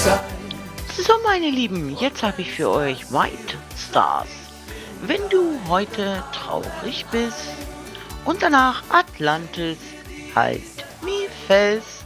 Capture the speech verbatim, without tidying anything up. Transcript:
So, meine Lieben, jetzt habe ich für euch White Stars. Wenn du heute traurig bist und danach Atlantis, halt mich fest.